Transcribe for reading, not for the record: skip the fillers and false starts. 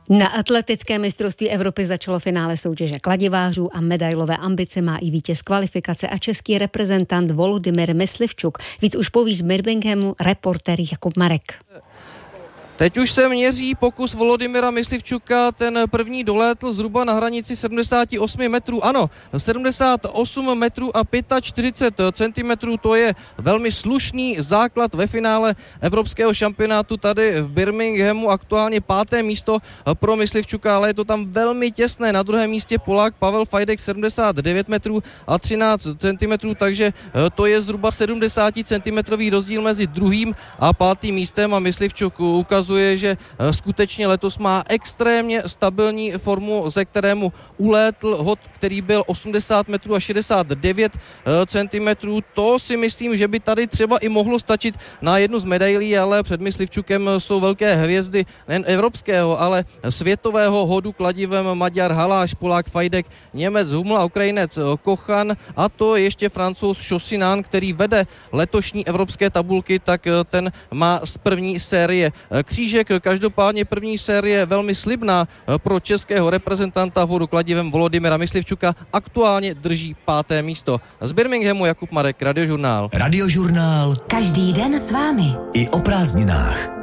Na atletické mistrovství Evropy začalo finále soutěže kladivářů a medailové ambice má i vítěz kvalifikace a český reprezentant Volodymyr Myslivčuk. Víc už poví z Birminghamu reportér Jakub Marek. Teď už se měří pokus Volodymyra Myslivčuka, ten první dolétl zhruba na hranici 78 metrů. Ano, 78 metrů a 45 centimetrů, to je velmi slušný základ ve finále evropského šampionátu tady v Birminghamu. Aktuálně 5. místo pro Myslivčuka, ale je to tam velmi těsné. Na druhém místě Polák Pavel Fajdek 79 metrů a 13 centimetrů, takže to je zhruba 70 centimetrový rozdíl mezi druhým a 5. místem a Myslivčuk ukazuje, že skutečně letos má extrémně stabilní formu, ze kterému ulétl hod, který byl 80 metrů a 69 centimetrů. To si myslím, že by tady třeba i mohlo stačit na jednu z medailí, ale před Myslivčukem jsou velké hvězdy nejen evropského, ale světového hodu kladivem Maďar Haláš, Polák Fajdek, Němec Humla, Ukrajinec Kochan a to ještě Francouz Chaussinan, který vede letošní evropské tabulky, tak ten má z první série křížek. Každopádně první série velmi slibná pro českého reprezentanta v hodu kladivem Volodymyra Myslivčuka. Aktuálně drží 5. místo. Z Birminghamu Jakub Marek, Radiožurnál. Radiožurnál. Každý den s vámi. I o prázdninách.